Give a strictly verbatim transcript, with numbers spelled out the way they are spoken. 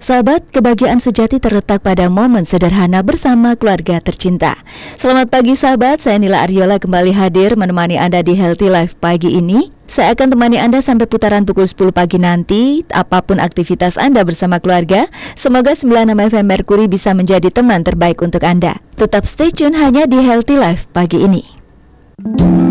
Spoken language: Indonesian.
Sahabat, kebahagiaan sejati terletak pada momen sederhana bersama keluarga tercinta. Selamat pagi sahabat, saya Nila Aryola kembali hadir menemani Anda di Healthy Life pagi ini. Saya akan temani Anda sampai putaran pukul sepuluh pagi nanti. Apapun aktivitas Anda bersama keluarga, semoga sembilan puluh enam F M Mercury bisa menjadi teman terbaik untuk Anda. Tetap stay tune hanya di Healthy Life pagi ini.